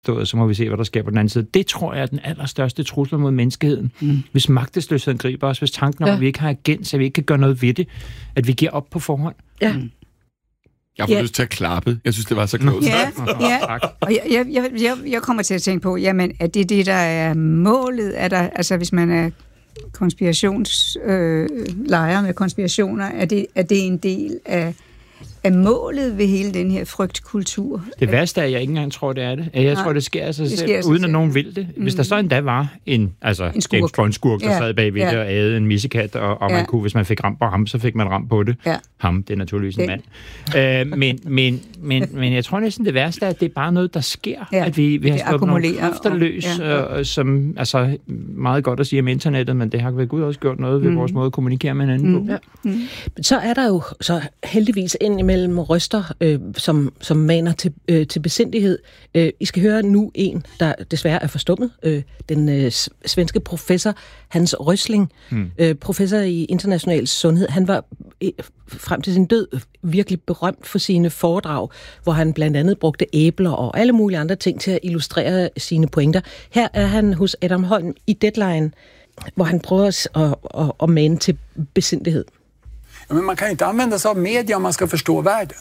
så må vi se, hvad der sker på den anden side. Det tror jeg er den allerstørste trussel mod menneskeheden. Hvis magtesløsheden griber os, hvis tanken om, at vi ikke har agens, at vi ikke kan gøre noget ved det, at vi giver op på forhånd. Ja. Jeg får lyst til at klappe. Jeg synes, det var så klogt. Og jeg kommer til at tænke på, jamen, er det der er målet? Er der, altså, hvis man er konspirationslejer med konspirationer, er det en del af målet ved hele den her frygtkultur? Det værste er, at jeg ikke engang tror, det er det. Jeg tror, det sker af sig selv, uden at nogen vil det. Hvis der så endda var en James Bond-skurk, der sad bagved det og ædede en missekat, og man kunne, hvis man fik ram på ham, så fik man ram på det. Ja. Ham, det er naturligvis en mand. Men jeg tror næsten, det værste er, at det er bare noget, der sker. Ja. At vi har slået nogle kræfter løs, som altså meget godt at sige om internettet, men det har ved Gud også gjort noget ved vores måde at kommunikere med hinanden på. Men så er der jo så heldigvis indimellem røster, som maner til besindighed. I skal høre nu en, der desværre er forstummet. Den svenske professor Hans Rösling, professor i international sundhed. Han var frem til sin død virkelig berømt for sine foredrag, hvor han blandt andet brugte æbler og alle mulige andre ting til at illustrere sine pointer. Her er han hos Adam Holm i Deadline, hvor han prøver at mane til besindighed. Men man kan inte använda sig av media om man ska förstå världen.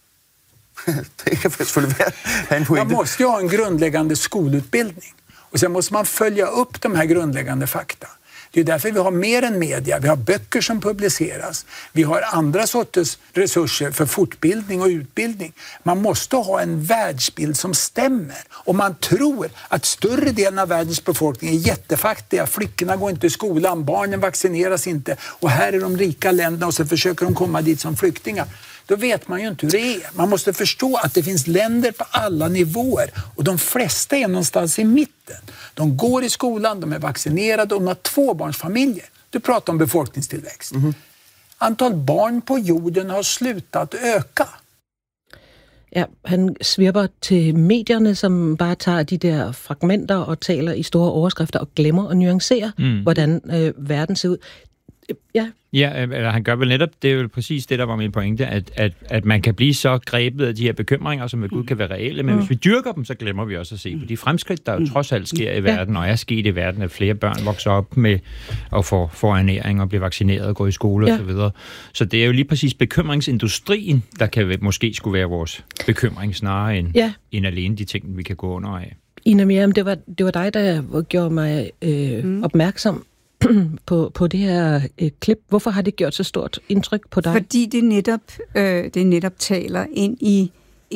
Man måste ju ha en grundläggande skolutbildning. Och sen måste man följa upp de här grundläggande fakta. Det är därför vi har mer än media. Vi har böcker som publiceras. Vi har andra sorters resurser för fortbildning och utbildning. Man måste ha en världsbild som stämmer. Och man tror att större delen av världens befolkning är jättefattiga. Flickorna går inte i skolan, barnen vaccineras inte. Och här är de rika länderna och så försöker de komma dit som flyktingar. Då vet man ju inte hur det är. Man måste förstå att det finns länder på alla nivåer. Och de flesta är någonstans i mitten. De går i skolan, de är vaccinerade och de har tvåbarnsfamiljer. Du pratar om befolkningstillväxt. Antal barn på jorden har slutat øka. Ja, han svirper til medierne, som bare tager de der fragmenter og taler i store overskrifter og glemmer at nuancere, hvordan verden ser ud. Ja, eller han gør vel netop, det er jo præcis det, der var min pointe, at man kan blive så grebet af de her bekymringer, som ved Gud kan være reelle, men hvis vi dyrker dem, så glemmer vi også at se på de fremskridt, der jo trods alt sker i verden, og er sket i verden, at flere børn vokser op med at få ernæring og blive vaccineret og gå i skole og så videre. Så det er jo lige præcis bekymringsindustrien, der kan måske skulle være vores bekymring, snarere end alene de ting, vi kan gå under af. Ina Miriam, det var dig, der gjorde mig opmærksom på det her klip. Hvorfor har det gjort så stort indtryk på dig? Fordi det netop taler ind i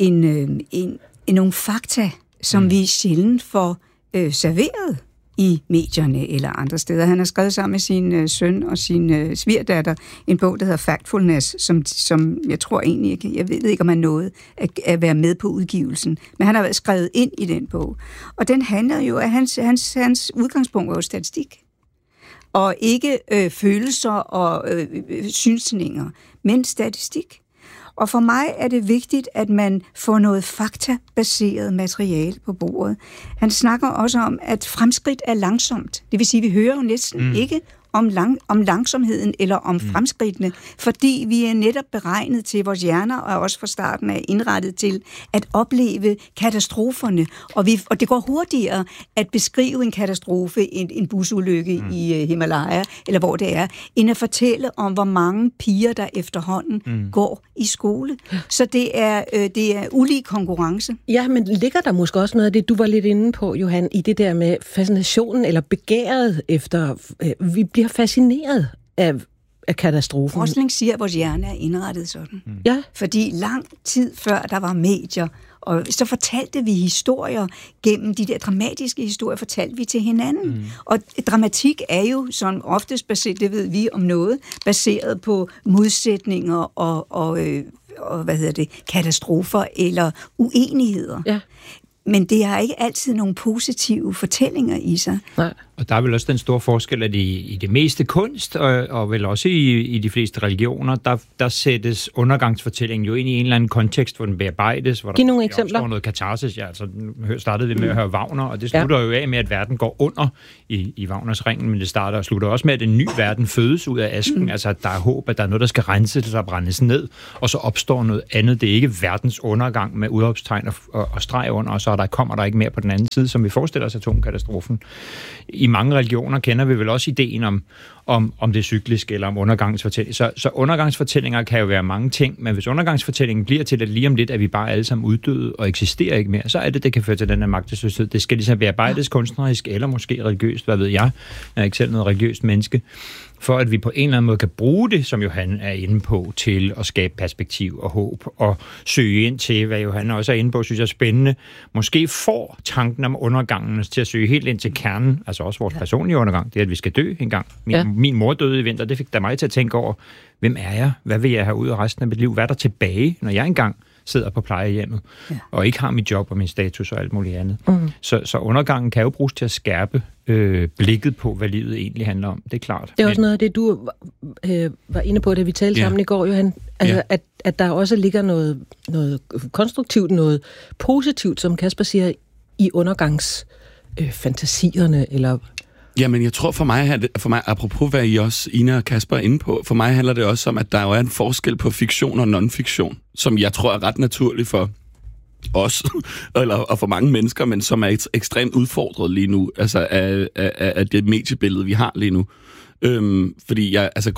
nogle fakta, som vi sjældent får serveret i medierne eller andre steder. Han har skrevet sammen med sin søn og sin svigerdatter en bog, der hedder Factfulness, som jeg tror egentlig, jeg ved ikke, om han nåede at være med på udgivelsen, men han har været skrevet ind i den bog. Og den handler jo, at hans udgangspunkt var jo statistik. Og ikke følelser og synsninger, men statistik. Og for mig er det vigtigt, at man får noget faktabaseret materiale på bordet. Han snakker også om, at fremskridt er langsomt. Det vil sige, at vi hører jo næsten ikke om langsomheden eller om fremskridtene, fordi vi er netop beregnet til, vores hjerner og også fra starten er indrettet til at opleve katastroferne. Og det går hurtigere at beskrive en katastrofe, en busulykke i Himalaya, eller hvor det er, end at fortælle om, hvor mange piger, der efterhånden går i skole. Så det er ulig konkurrence. Ja, men ligger der måske også noget af det, du var lidt inde på, Johan, i det der med fascinationen eller begæret efter... Vi bliver fascineret af katastrofen. Rösling siger, at vores hjerne er indrettet sådan. Ja. Fordi lang tid før der var medier, og så fortalte vi historier gennem de der dramatiske historier, fortalte vi til hinanden. Og dramatik er jo sådan oftest baseret, det ved vi om noget, baseret på modsætninger og katastrofer eller uenigheder. Ja. Men det har ikke altid nogle positive fortællinger i sig. Nej. Og der er vel også den store forskel, at i det meste kunst, og vel også i de fleste religioner, der sættes undergangsfortællingen jo ind i en eller anden kontekst, hvor den bearbejdes, hvor der opstår noget katarsis. Ja, altså, nu startede vi med at høre Wagner, og det slutter jo af med, at verden går under i Wagners Ringen, men det starter og slutter også med, at en ny verden fødes ud af asken, altså at der er håb, at der er noget, der skal renses, der brændes ned, og så opstår noget andet. Det er ikke verdens undergang med udråbstegn og streg under, og så kommer der ikke mere på den anden side, som vi forestiller os atomkatastrofen. I mange religioner kender vi vel også ideen om det cykliske eller om undergangsfortælling. Så undergangsfortællinger kan jo være mange ting, men hvis undergangsfortællingen bliver til, at lige om lidt, at vi bare alle sammen uddøde og eksisterer ikke mere, så er det kan føre til den her magtesløshed. Det skal ligesom bearbejdes kunstnerisk eller måske religiøst, hvad ved jeg. Jeg er ikke selv noget religiøst menneske. For at vi på en eller anden måde kan bruge det, som Johan er inde på, til at skabe perspektiv og håb, og søge ind til, hvad Johan også er inde på, synes jeg er spændende. Måske får tanken om undergangen til at søge helt ind til kernen, altså også vores personlige undergang, det er, at vi skal dø engang. Min mor døde i vinter, det fik da mig til at tænke over, hvem er jeg? Hvad vil jeg have ud af resten af mit liv? Hvad er der tilbage, når jeg engang sidder på plejehjemmet, og ikke har mit job og min status og alt muligt andet. Så undergangen kan jo bruges til at skærpe blikket på, hvad livet egentlig handler om. Det er klart. Det er også noget af det, du var inde på, da vi talte sammen i går, Johan. Altså, at der også ligger noget konstruktivt, noget positivt, som Kasper siger, i undergangsfantasierne, eller... Jamen, jeg tror for mig, apropos hvad I også, Ina og Kasper, er inde på, for mig handler det også om, at der jo er en forskel på fiktion og non-fiktion, som jeg tror er ret naturlig for os, og for mange mennesker, men som er ekstremt udfordret lige nu, altså af det mediebillede, vi har lige nu. Fordi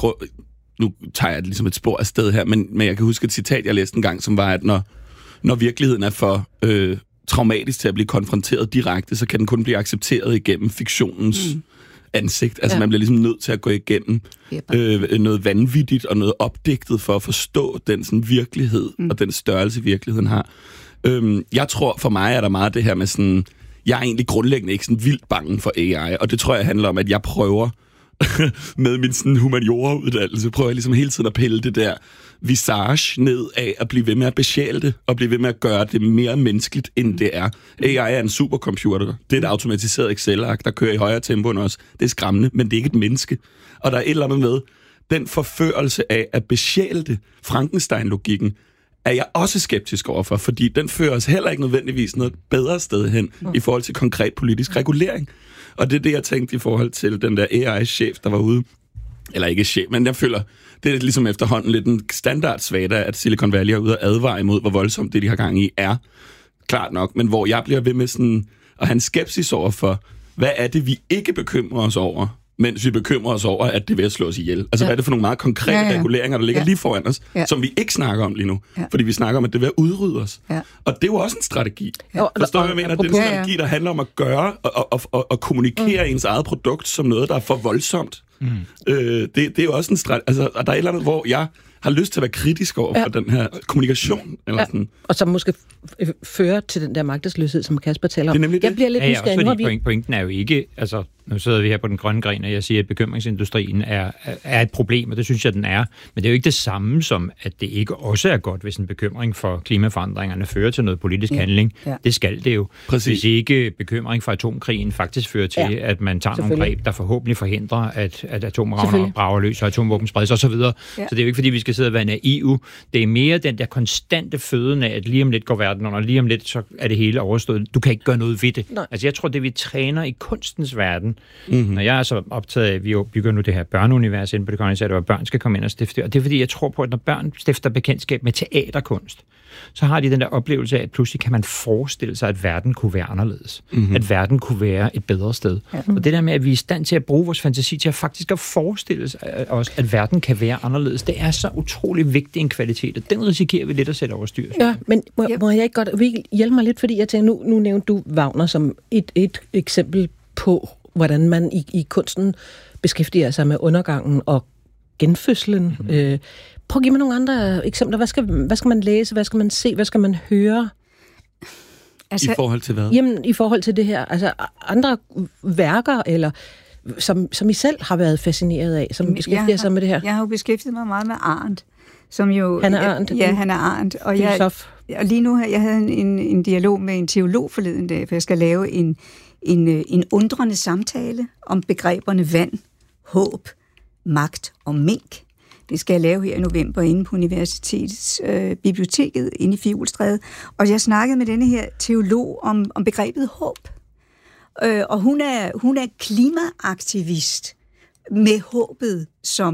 nu tager jeg ligesom et spor af sted her, men jeg kan huske et citat, jeg læste en gang, som var, at når virkeligheden er for traumatisk til at blive konfronteret direkte, så kan den kun blive accepteret igennem fiktionens ansigt. Altså man bliver ligesom nødt til at gå igennem noget vanvittigt og noget opdigtet for at forstå den sådan virkelighed og den størrelse, virkeligheden har. Jeg tror, for mig er der meget det her med sådan, jeg er egentlig grundlæggende ikke sådan vildt bange for AI, og det tror jeg handler om, at jeg prøver med min sådan humaniora-uddannelse, prøver jeg ligesom hele tiden at pille det der visage ned af at blive ved med at besjæle det, og blive ved med at gøre det mere menneskeligt, end det er. AI er en supercomputer. Det er et automatiseret Excel-ark, der kører i højere tempo end os. Det er skræmmende, men det er ikke et menneske. Og der er et eller andet med den forførelse af at besjæle det, Frankenstein-logikken, er jeg også skeptisk overfor, fordi den fører os heller ikke nødvendigvis noget bedre sted hen i forhold til konkret politisk regulering. Og det er det, jeg tænkte i forhold til den der AI-chef, der var ude. Eller ikke chef, men jeg føler, det er ligesom efterhånden lidt en standardsvada, at Silicon Valley er ude og advare imod, hvor voldsomt det, de har gang i, er. Klart nok, men hvor jeg bliver ved med sådan at have en skepsis over for, hvad er det, vi ikke bekymrer os over, mens vi bekymrer os over, at det vil slå os ihjel. Altså, hvad er det for nogle meget konkrete reguleringer, der ligger lige foran os, som vi ikke snakker om lige nu? Fordi vi snakker om, at det vil udrydde os. Og det er jo også en strategi. Forstår du, hvad jeg mener? Det er en strategi, der handler om at gøre og kommunikere ens eget produkt som noget, der er for voldsomt. Det er jo også en strategi. Altså, og der er et eller andet, hvor jeg har lyst til at være kritisk over for den her kommunikation. Eller sådan. Og som måske fører til den der magtesløshed, som Kasper taler om. Jeg bliver lidt nysgerrig. Pointen er jo ikke, altså nu sidder vi her på den grønne gren, og jeg siger, at bekymringsindustrien er et problem, og det synes jeg, den er. Men det er jo ikke det samme som, at det ikke også er godt, hvis en bekymring for klimaforandringerne fører til noget politisk handling. Det skal det jo. Præcis. Hvis ikke bekymring for atomkrigen faktisk fører til, at man tager nogle greb, der forhåbentlig forhindrer, at atomravner brager løs og atomvåben spredes osv. Så det er jo ikke, fordi vi skal sidde og være naive. Det er mere den der konstante føden af, at lige om lidt går verden under, lige om lidt, så er det hele overstået. Du kan ikke gøre noget ved det. Nej. Altså jeg tror, det vi træner i kunstens verden, når jeg er så optaget af, at vi bygger nu det her børneunivers inde på det kongelige, hvor børn skal komme ind og stifte. Og det er fordi, jeg tror på, at når børn stifter bekendtskab med teaterkunst, så har de den der oplevelse af, at pludselig kan man forestille sig, at verden kunne være anderledes. At verden kunne være et bedre sted. Og det der med, at vi er i stand til at bruge vores fantasi til at faktisk at forestille os, at verden kan være anderledes, det er så utrolig vigtig en kvalitet, og den risikerer vi lidt at sætte over styr. Ja, men må jeg ikke godt hjælpe mig lidt, fordi jeg tænker, nu nævnte du Wagner som et eksempel på, hvordan man i kunsten beskæftiger sig med undergangen og genfødslen. Prøv at give mig nogle andre eksempler. Hvad skal man læse? Hvad skal man se? Hvad skal man høre? Altså, i forhold til hvad? Jamen, i forhold til det her. Altså, andre værker, eller som I selv har været fascineret af, som beskæftiger sig med det her. Jeg har jo beskæftiget mig meget med Arendt. Som jo, Hannah Arendt. Ja, Hannah Arendt. Og og lige nu her, jeg havde en dialog med en teolog forleden dag, for jeg skal lave en undrende samtale om begreberne vand, håb, magt og mink. Det skal jeg lave her i november inde på Universitetets biblioteket inde i Fivlstræde. Og jeg snakkede med denne her teolog om begrebet håb. Og hun er klimaaktivist med håbet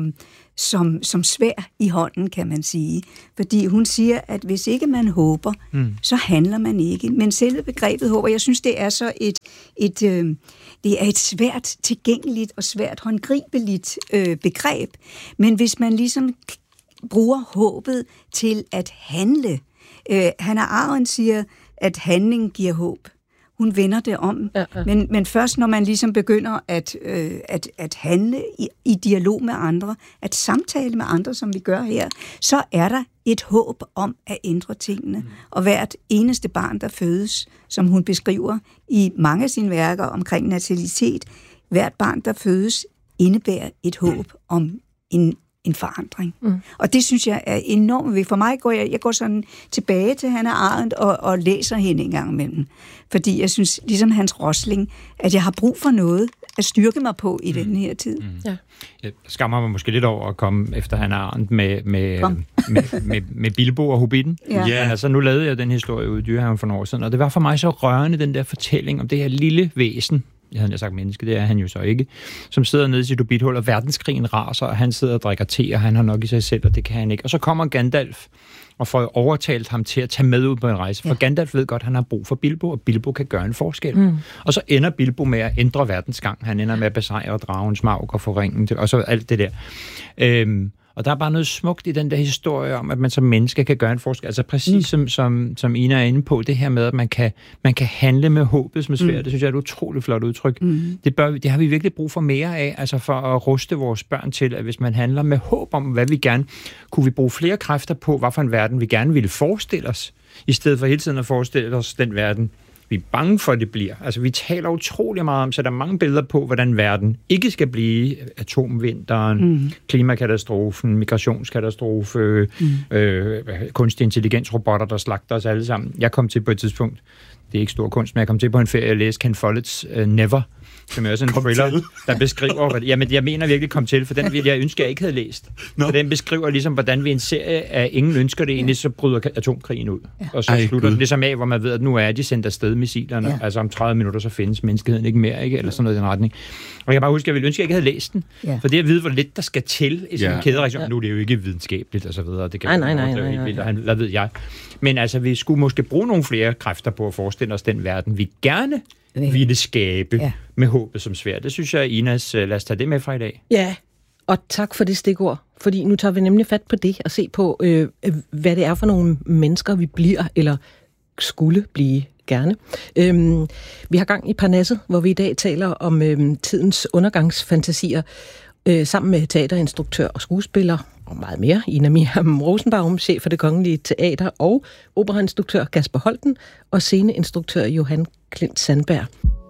som svær i hånden, kan man sige. Fordi hun siger, at hvis ikke man håber, så handler man ikke. Men selve begrebet håb, og jeg synes, det er så det er et svært tilgængeligt og svært håndgribeligt begreb. Men hvis man ligesom bruger håbet til at handle. Hannah Arendt siger, at handling giver håb. Hun vender det om. Ja. Men først når man ligesom begynder at handle i dialog med andre, at samtale med andre, som vi gør her, så er der et håb om at ændre tingene. Og hvert eneste barn, der fødes, som hun beskriver i mange af sine værker omkring natalitet, hvert barn, der fødes, indebærer et håb om en forandring. Og det synes jeg er enormt vigtigt. For mig går jeg går sådan tilbage til Hannah Arendt og læser hende en gang imellem. Fordi jeg synes, ligesom Hans Rosling, at jeg har brug for noget at styrke mig på i den her tid. Ja. Jeg skammer mig måske lidt over at komme efter Hannah Arendt med Bilbo og Hobbiten. Ja. Men altså, nu lavede jeg den historie ude i Dyrehaven for nogle år siden, og det var for mig så rørende, den der fortælling om det her lille væsen, jeg havde sagt menneske, det er han jo så ikke, som sidder nede i sit hobbithul, og verdenskrigen raser, og han sidder og drikker te, og han har nok i sig selv, og det kan han ikke. Og så kommer Gandalf og får overtalt ham til at tage med ud på en rejse, for Gandalf ved godt, at han har brug for Bilbo, og Bilbo kan gøre en forskel. Og så ender Bilbo med at ændre verdensgang. Han ender med at besejre dragen, Smaug og få ringen til, og så alt det der. Og der er bare noget smukt i den der historie om, at man som menneske kan gøre en forskel. Altså præcis som Ina er inde på, det her med, at man kan handle med håbet som er svært. Det synes jeg er et utroligt flot udtryk. Det har vi virkelig brug for mere af, altså for at ruste vores børn til, at hvis man handler med håb om, hvad vi gerne, kunne vi bruge flere kræfter på, hvad for en verden vi gerne ville forestille os, i stedet for hele tiden at forestille os den verden, vi er bange for, det bliver. Altså, vi taler utrolig meget om, så der er mange billeder på, hvordan verden ikke skal blive. Atomvinteren, klimakatastrofen, migrationskatastrofe, kunstig intelligens, robotter, der slagter os alle sammen. Jeg kom til på et tidspunkt, det er ikke stor kunst, men jeg kom til på en ferie at læse Ken Folletts Never, som er også en thriller, der beskriver... Jamen, jeg mener virkelig kom til, for den ville jeg ønske, jeg ikke havde læst. For den beskriver ligesom, hvordan ved en serie af ingen ønsker det egentlig, så bryder atomkrigen ud. Og så slutter den ligesom af, hvor man ved, at nu er de sendt afsted missilerne. Altså om 30 minutter, så findes menneskeheden ikke mere, ikke? Eller sådan noget i den retning. Og jeg bare husker, jeg ville ønske, jeg ikke havde læst den. For det at vide, hvor lidt der skal til i sådan en kædereaktion. Nu er det jo ikke videnskabeligt og så videre. Det kan nej. Hvad ved jeg. Men altså, vi skulle måske bruge nogle flere kræfter på at forestille os den verden, vi gerne ville skabe med håbet som svært. Det synes jeg, Inas, lad os tage det med fra i dag. Ja, og tak for det stikord. Fordi nu tager vi nemlig fat på det og se på, hvad det er for nogle mennesker, vi bliver, eller skulle blive gerne. Vi har gang i Parnasset, hvor vi i dag taler om tidens undergangsfantasier, sammen med teaterinstruktør og skuespiller, og meget mere, Ina Miriam Rosenbaum, chef for Det Kongelige Teater, og operainstruktør Kasper Holten, og sceneinstruktør Johan Klint Sandberg.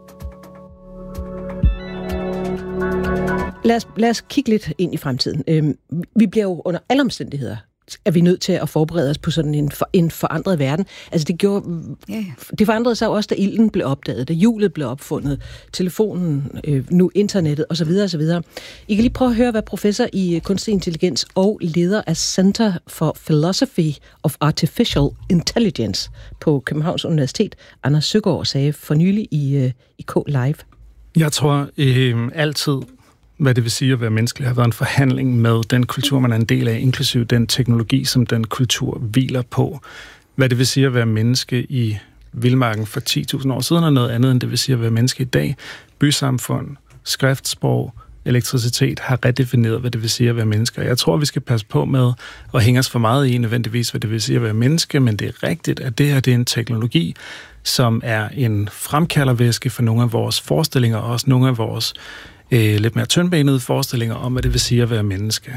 Lad os kigge lidt ind i fremtiden. Vi bliver jo under alle omstændigheder, er vi nødt til at forberede os på sådan en forandret verden. Altså det forandrede sig også, da ilden blev opdaget, da hjulet blev opfundet, telefonen, nu internettet osv. osv. I kan lige prøve at høre, hvad professor i kunstig intelligens og leder af Center for Philosophy of Artificial Intelligence på Københavns Universitet, Anders Søgaard, sagde for nylig i K-Live. Jeg tror altid, hvad det vil sige at være menneskelig, har været en forhandling med den kultur, man er en del af, inklusive den teknologi, som den kultur hviler på. Hvad det vil sige at være menneske i vildmarken for 10.000 år siden, er noget andet, end det vil sige at være menneske i dag. Bysamfund, skriftsprog, elektricitet har redefineret, hvad det vil sige at være mennesker. Jeg tror, vi skal passe på med at hænge os for meget i nødvendigvis, hvad det vil sige at være menneske, men det er rigtigt, at det her det er en teknologi, som er en fremkaldervæske for nogle af vores forestillinger, og også nogle af vores lidt mere tyndbenede forestillinger om, hvad det vil sige at være menneske.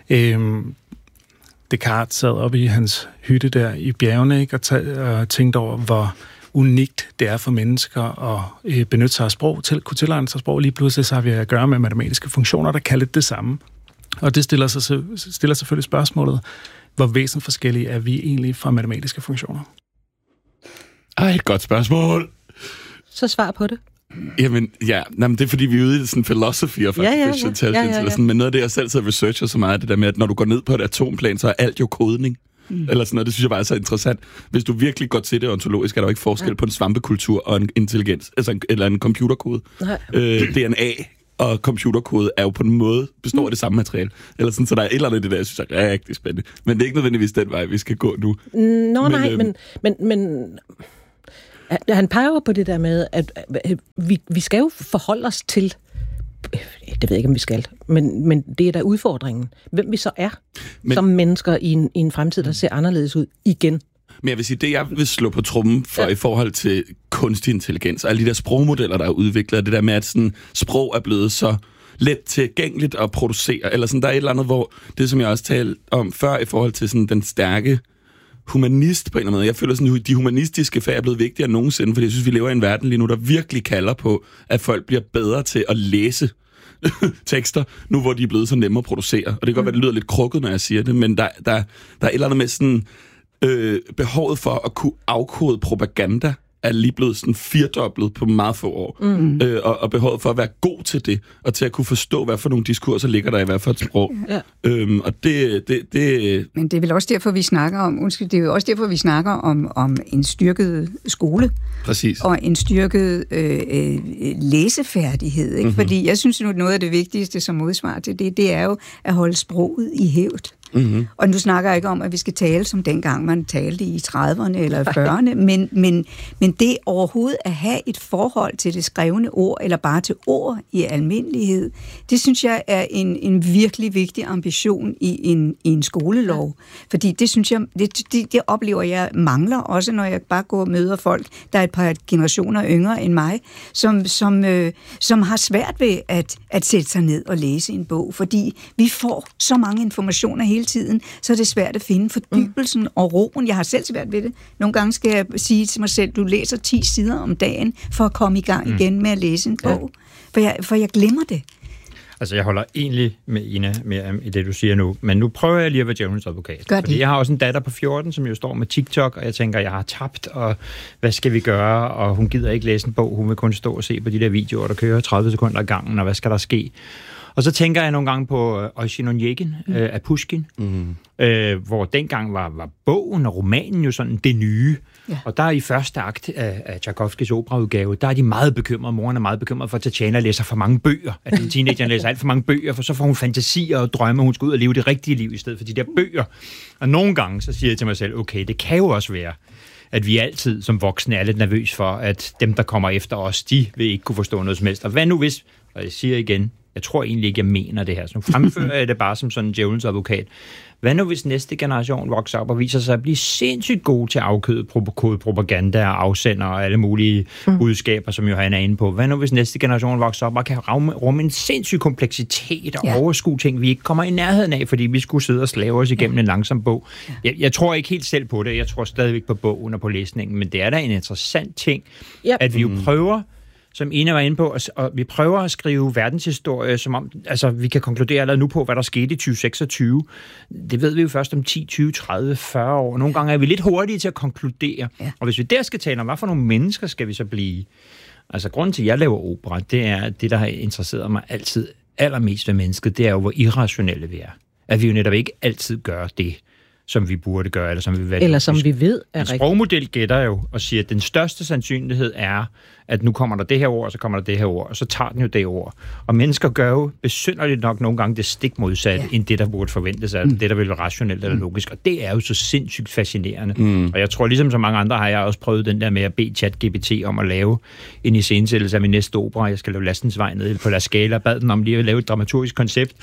Descartes sad oppe i hans hytte der i bjergene, ikke, og tænkte over, hvor unikt det er for mennesker at benytte sig af sprog, kunne tilegne sig sprog. Lige pludselig så har vi at gøre med matematiske funktioner, der kan lidt det samme. Og det stiller selvfølgelig spørgsmålet, hvor væsensforskellige er vi egentlig fra matematiske funktioner? Et godt spørgsmål. Så svar på det. Jamen, det er fordi, vi er ude i sådan philosophy of artificial intelligence, eller sådan, men noget af det, jeg selv sidder og researcher så meget, det der med, at når du går ned på et atomplan, så er alt jo kodning. Eller sådan noget, det synes jeg bare er så interessant. Hvis du virkelig går til det ontologisk, er der jo ikke forskel på en svampekultur og en intelligens, eller en computerkode. DNA og computerkode er jo på en måde består af det samme materiale. Eller sådan, så der er et eller andet i det der, jeg synes er rigtig spændende. Men det er ikke nødvendigvis den vej, vi skal gå nu. Men han peger på det der med, at vi skal jo forholde os til, det ved jeg ikke, om vi skal, men det er da udfordringen. Hvem vi så er som mennesker i en fremtid, der ser anderledes ud igen. Men jeg vil sige, det jeg vil slå på trummen for i forhold til kunstig intelligens, og alle de der sprogmodeller, der er udviklet, det der med, at sådan, sprog er blevet så let tilgængeligt at producere, eller sådan, der er et eller andet, hvor det, som jeg også talte om før, i forhold til sådan den stærke humanist på en eller anden måde. Jeg føler sådan, at de humanistiske fag er blevet vigtigere end nogensinde, fordi jeg synes, vi lever i en verden lige nu, der virkelig kalder på, at folk bliver bedre til at læse tekster, nu hvor de er blevet så nemme at producere. Og det kan godt være, det lyder lidt krukket, når jeg siger det, men der er et eller andet med sådan behovet for at kunne afkode propaganda er lige blevet sådan 4-doblet på meget få år. Og behovet for at være god til det, og til at kunne forstå, hvad for nogle diskurser ligger der i hvad for et sprog. Og det... Men det er vel også derfor, vi snakker om, det er jo også derfor, vi snakker om en styrket skole. Præcis. Og en styrket læsefærdighed. Ikke? Fordi jeg synes, at noget af det vigtigste som modsvar til det er jo at holde sproget i hævd. Og nu snakker jeg ikke om, at vi skal tale som dengang man talte i 30'erne eller 40'erne, men det overhovedet at have et forhold til det skrevne ord, eller bare til ord i almindelighed, det synes jeg er en virkelig vigtig ambition i en skolelov. Fordi det synes jeg, det oplever jeg mangler, også når jeg bare går og møder folk, der er et par generationer yngre end mig, som har svært ved at sætte sig ned og læse en bog, fordi vi får så mange informationer hele tiden, så er det svært at finde fordybelsen og roen. Jeg har selv svært ved det. Nogle gange skal jeg sige til mig selv, du læser 10 sider om dagen for at komme i gang igen med at læse en bog. For jeg glemmer det. Altså, jeg holder egentlig med Ina mere i det, du siger nu, men nu prøver jeg lige at være djævelens advokat. Fordi jeg har også en datter på 14, som jo står med TikTok, og jeg tænker, jeg har tabt, og hvad skal vi gøre? Og hun gider ikke læse en bog, hun vil kun stå og se på de der videoer, der kører 30 sekunder ad gangen, og hvad skal der ske? Og så tænker jeg nogle gange på Oisin Onegin af Pushkin, hvor dengang var bogen og romanen jo sådan det nye. Ja. Og der i første akt af Tchaikovskys operaudgave, der er de meget bekymrede. Moren er meget bekymret for, at Tatjana læser for mange bøger. At den teenager læser alt for mange bøger, for så får hun fantasier og drømme, hun skal ud og leve det rigtige liv i stedet for de der bøger. Og nogle gange så siger jeg til mig selv, okay, det kan jo også være, at vi altid som voksne er lidt nervøs for, at dem, der kommer efter os, de vil ikke kunne forstå noget som helst. Og hvad nu hvis, og jeg siger igen, jeg tror egentlig ikke, jeg mener det her. Så nu fremfører jeg det bare som sådan en djævelens advokat. Hvad nu, hvis næste generation vokser op og viser sig at blive sindssygt gode til at afkode propaganda og afsender og alle mulige budskaber, som Johanna er inde på? Hvad nu, hvis næste generation vokser op og kan rumme en sindssyg kompleksitet og overskue ting, vi ikke kommer i nærheden af, fordi vi skulle sidde og slave os igennem en langsom bog? Jeg tror ikke helt selv på det. Jeg tror stadigvæk på bogen og på læsningen, men det er da en interessant ting, at vi jo prøver, som Ina var inde på, og vi prøver at skrive verdenshistorie, som om, altså vi kan konkludere allerede nu på, hvad der skete i 2026. Det ved vi jo først om 10, 20, 30, 40 år. Nogle gange er vi lidt hurtige til at konkludere. Ja. Og hvis vi der skal tale om, hvad for nogle mennesker skal vi så blive? Altså grunden til, at jeg laver opera, det er det, der har interesseret mig altid allermest ved mennesket, det er jo, hvor irrationelle vi er. At vi jo netop ikke altid gør det, som vi burde gøre, eller som vi valgte. Eller som vi ved er rigtigt. En sprogmodel gætter jo og siger, at den største sandsynlighed er, at nu kommer der det her ord, og så kommer der det her ord, og så tager den jo det ord. Og mennesker gør jo besynderligt nok nogle gange det stik modsatte, end det, der burde forventes af det, der vil være rationelt eller logisk. Og det er jo så sindssygt fascinerende. Og jeg tror, ligesom så mange andre, har jeg også prøvet den der med at bede ChatGPT om at lave en iscenesættelse af min næste opera. Jeg skal lave Lastensvej nede på La Scala, bad den om lige at lave et dramaturgisk koncept.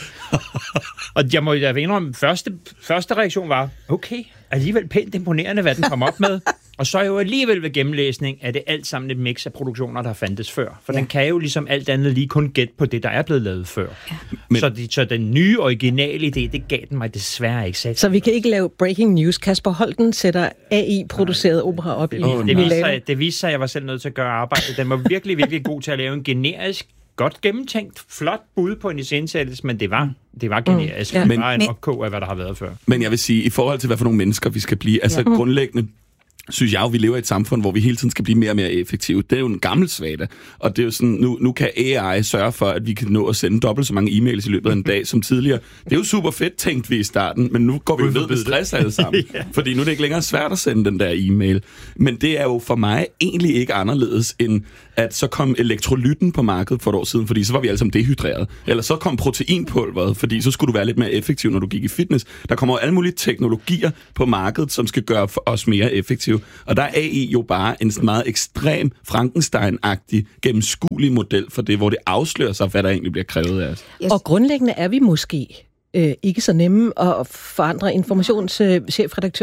Og jeg må indrømme, første reaktion var, okay, alligevel pænt imponerende, hvad den kom op med. Og så er jo alligevel ved gennemlæsning, er det alt sammen et mix af produktioner, der fandtes før. For den kan jo ligesom alt andet lige kun gætte på det, der er blevet lavet før. Ja. Så den nye, originale idé, det gav den mig desværre ikke. Så vi kan ikke lave breaking news. Kasper Holten sætter AI-produceret opera op i Milano. Det viste sig, at jeg var selv nødt til at gøre arbejdet. Den var virkelig, virkelig god til at lave en generisk, godt gennemtænkt, flot bud på en iscenesættelse, men det var generisk. Det var en opkog af, hvad der har været før. Men jeg vil sige, i forhold til, hvad for nogle mennesker vi skal blive, altså grundlæggende, synes jeg jo, vi lever i et samfund, hvor vi hele tiden skal blive mere og mere effektive. Det er jo en gammel svada, og det er jo sådan, nu kan AI sørge for, at vi kan nå at sende dobbelt så mange e-mails i løbet af en dag som tidligere. Det er jo super fedt, tænkte vi i starten, men nu går vi jo ned med stress alle sammen, fordi nu er det ikke længere svært at sende den der e-mail. Men det er jo for mig egentlig ikke anderledes, end at så kom elektrolytten på markedet for et år siden, fordi så var vi alle sammen dehydreret. Eller så kom proteinpulveret, fordi så skulle du være lidt mere effektiv, når du gik i fitness. Der kommer jo alle mulige teknologier på markedet, som skal gøre os mere effektive. Og der er AI jo bare en meget ekstrem Frankenstein-agtig, gennemskuelig model for det, hvor det afslører sig, hvad der egentlig bliver krævet af os. Yes. Og grundlæggende er vi måske ikke så nemme at forandre. Informationschefredaktør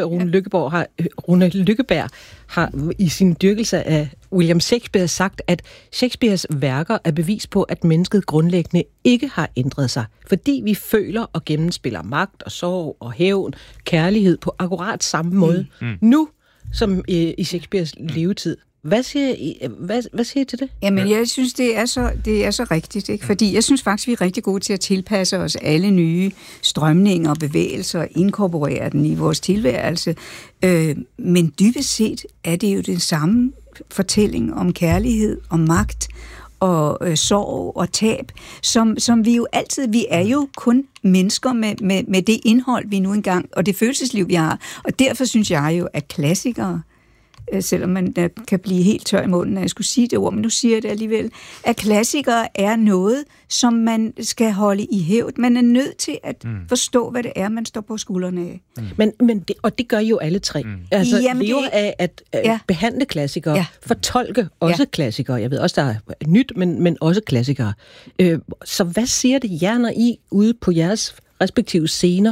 Rune Lykkeberg har i sin dyrkelse af William Shakespeare sagt, at Shakespeares værker er bevis på, at mennesket grundlæggende ikke har ændret sig, fordi vi føler og gennemspiller magt og sorg og hævn, kærlighed på akkurat samme måde. Nu som i Shakespeares levetid. Hvad siger I til det? Jamen, jeg synes, det er så rigtigt, ikke? Fordi jeg synes faktisk, vi er rigtig gode til at tilpasse os alle nye strømninger og bevægelser og inkorporere den i vores tilværelse. Men dybest set er det jo den samme fortælling om kærlighed og magt og sorg og tab, som vi jo altid, vi er jo kun mennesker med det indhold, vi nu engang, og det følelsesliv, vi har. Og derfor synes jeg jo, at klassikere, selvom man kan blive helt tør i munden, når jeg skulle sige det ord, men nu siger jeg det alligevel, at klassikere er noget, som man skal holde i hævd. Man er nødt til at forstå, hvad det er, man står på skuldrene af. Og det gør I jo alle tre. Altså, jamen, lever af at behandle klassikere, fortolke også klassikere. Jeg ved også, der er nyt, men også klassikere. Så hvad siger det jer, når I ude på jeres respektive scener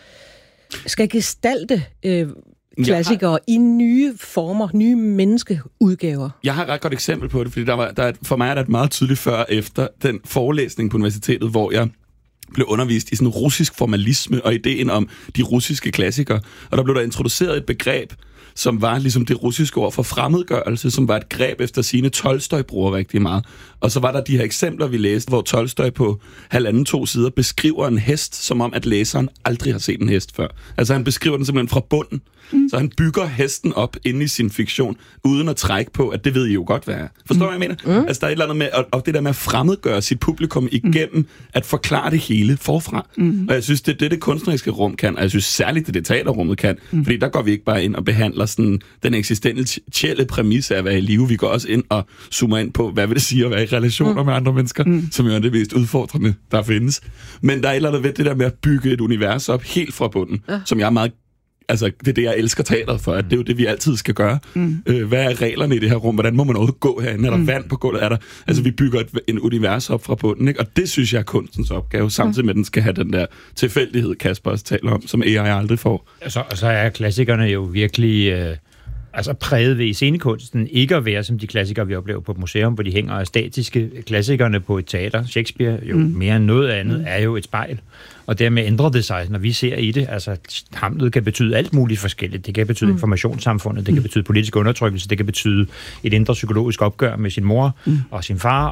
skal gestalte klassikere i nye former, nye menneskeudgaver? Jeg har et ret godt eksempel på det, fordi for mig er der et meget tydeligt før og efter den forelæsning på universitetet, hvor jeg blev undervist i sådan russisk formalisme og ideen om de russiske klassikere. Og der blev der introduceret et begreb, som var ligesom det russiske ord for fremmedgørelse, som var et greb efter sine. Tolstoj bruger rigtig meget. Og så var der de her eksempler, vi læste, hvor Tolstoj på 1,5-2 sider beskriver en hest, som om at læseren aldrig har set en hest før. Altså han beskriver den simpelthen fra bunden. Så han bygger hesten op inde i sin fiktion, uden at trække på, at det ved I jo godt, hvad er. Forstår du, hvad jeg mener? Altså der er et eller andet med, og det der med at fremmedgøre sit publikum igennem, at forklare det hele forfra. Og jeg synes, det er det kunstneriske rum kan, og jeg synes særligt, det teaterrummet kan, fordi der går vi ikke bare ind og behandler sådan den eksistentielle præmis af at være i live. Vi går også ind og zoomer ind på, hvad vil det sige at være i relationer med andre mennesker, som jo er det mest udfordrende, der findes. Men der er et eller andet ved det der med at bygge et univers op helt fra bunden, som jeg er meget... Altså, det er det, jeg elsker teateret for, at det er jo det, vi altid skal gøre. Hvad er reglerne i det her rum? Hvordan må man overhovedet gå herinde? Er der vand på gulvet? Er der... Altså, vi bygger en univers op fra bunden, ikke? Og det synes jeg er kunstens opgave, samtidig med, at den skal have den der tilfældighed, Kasper også taler om, som AI aldrig får. Så er klassikerne jo virkelig... præget ved i scenekunsten ikke at være som de klassikere, vi oplever på et museum, hvor de hænger statiske. Klassikerne på et teater, Shakespeare, jo mere end noget andet, er jo et spejl. Og dermed ændrer det sig, når vi ser i det. Altså, Hamlet kan betyde alt muligt forskelligt. Det kan betyde informationssamfundet, det kan betyde politisk undertrykkelse, det kan betyde et indre psykologisk opgør med sin mor og sin far.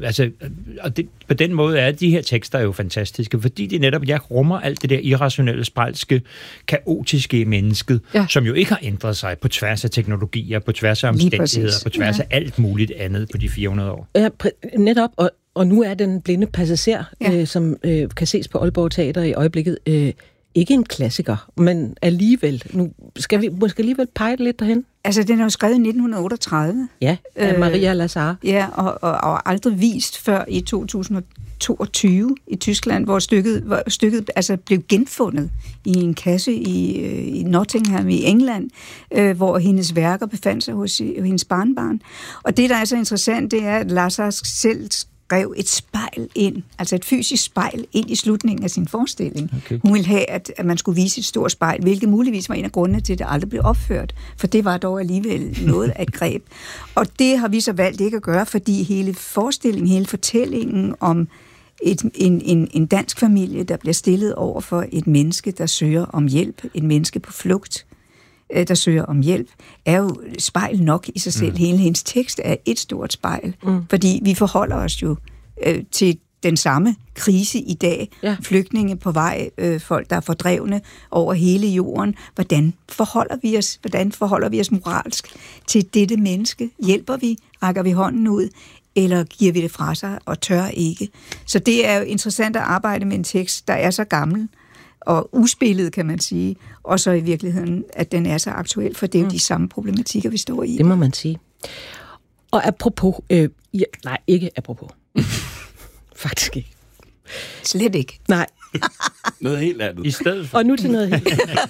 Og det, på den måde er de her tekster jo fantastiske, fordi de netop rummer alt det der irrationelle, spejlske, kaotiske i mennesket, som jo ikke har ændret sig på tværs af teknologier, på tværs af omstændigheder, på tværs af alt muligt andet på de 400 år. Ja, netop, og nu er den blinde passager, som kan ses på Aalborg Teater i øjeblikket, ikke en klassiker, men alligevel. Nu skal vi måske alligevel pege lidt derhen. Altså, den er jo skrevet i 1938. Ja, af Maria Lazar. Ja, og aldrig vist før i 2022 i Tyskland, hvor stykket altså blev genfundet i en kasse i Nottingham i England, hvor hendes værker befandt sig hos hendes barnbarn. Og det, der er så interessant, det er, at Lazar selv skrev et spejl ind, altså et fysisk spejl ind i slutningen af sin forestilling. Okay. Hun ville have, at man skulle vise et stort spejl, hvilket muligvis var en af grundene til, at det aldrig blev opført. For det var dog alligevel noget af et greb. Og det har vi så valgt ikke at gøre, fordi hele forestillingen, hele fortællingen om en dansk familie, der bliver stillet over for et menneske, der søger om hjælp, et menneske på flugt, der søger om hjælp, er jo spejl nok i sig selv. Hele hendes tekst er et stort spejl, fordi vi forholder os jo til den samme krise i dag. Ja. Flygtninge på vej, folk, der er fordrevne over hele jorden. Hvordan forholder vi os moralsk til dette menneske? Hjælper vi? Rækker vi hånden ud? Eller giver vi det fra sig og tør ikke? Så det er jo interessant at arbejde med en tekst, der er så gammel og uspillet, kan man sige, og så i virkeligheden, at den er så aktuel, for det er jo de samme problematikker, vi står i. Det må man sige. Og apropos... nej, ikke apropos. Faktisk ikke. Slet ikke. Nej. Noget helt andet. I stedet for. Og nu til noget helt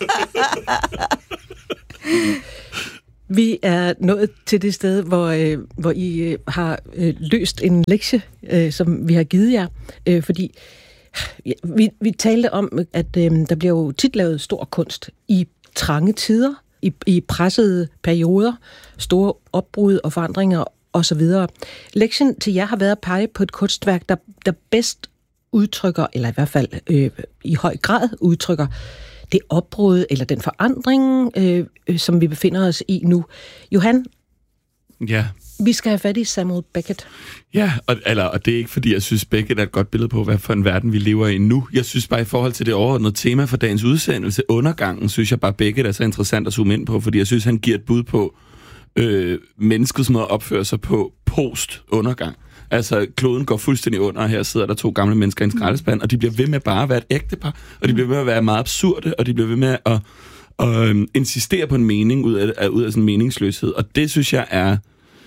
Vi er nået til det sted, hvor I har løst en lektie, som vi har givet jer, fordi vi talte om, at der bliver jo tit lavet stor kunst i trange tider, i pressede perioder, store opbrud og forandringer osv. Lektien til jer har været at pege på et kunstværk, der bedst udtrykker, eller i hvert fald i høj grad udtrykker, det opbrud eller den forandring, som vi befinder os i nu. Johan? Ja. Vi skal have fat i Samuel Beckett. Ja, og det er ikke fordi, jeg synes, Beckett er et godt billede på, hvad for en verden vi lever i nu. Jeg synes bare, i forhold til det overordnede tema for dagens udsendelse, undergangen, synes jeg bare, Beckett er så interessant at zoome ind på, fordi jeg synes, han giver et bud på menneskets måde at opføre sig på post-undergang. Altså, kloden går fuldstændig under, og her sidder der 2 gamle mennesker i en skraldespand, og de bliver ved med bare at være et ægtepar, og de bliver ved med at være meget absurde, og de bliver ved med at insistere på en mening ud af sådan en meningsløshed. Og det synes jeg er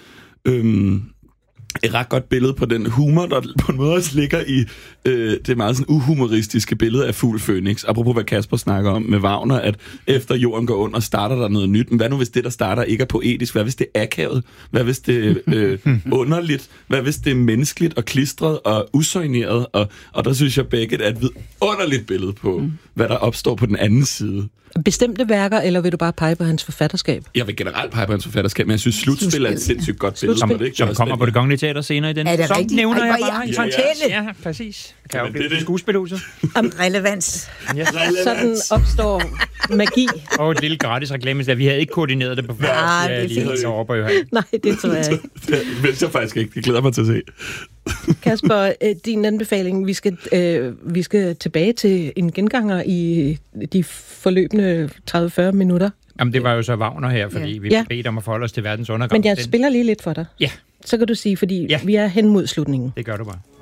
et ret godt billede på den humor, der på en måde også ligger i det meget sådan uhumoristiske billede af Fugl Fønix. Apropos hvad Kasper snakker om med Wagner, at efter jorden går under, starter der noget nyt. Men hvad nu hvis det, der starter, ikke er poetisk? Hvad hvis det er akavet? Hvad hvis det er underligt? Hvad hvis det er menneskeligt og klistret og usøgneret? Og der synes jeg, Beckett er et vidunderligt billede på, hvad der opstår på den anden side. Bestemte værker, eller vil du bare pege på hans forfatterskab? Jeg vil generelt pege på hans forfatterskab, men jeg synes, Slutspil er et sindssygt godt billede. Som kommer på Det Kongelige Teater senere i den. Er det rigtigt? Nævner jeg bare. Ja, præcis. Kan jo blive skuespilhuset. Om relevans. Sådan opstår magi. Og et lille gratis reklame, så vi havde ikke koordineret det på før. Nej, det er fint. Nej, det tror jeg ikke. Det vil jeg faktisk ikke. Det glæder mig til at se. Kasper, din anbefaling, vi skal tilbage til en genganger i de forløbende 30-40 minutter. Jamen, det var jo så Wagner her, fordi vi bedte om at forholde os til verdens undergang. Men jeg spiller lige lidt for dig. Ja. Så kan du sige, fordi vi er hen mod slutningen. Det gør du bare.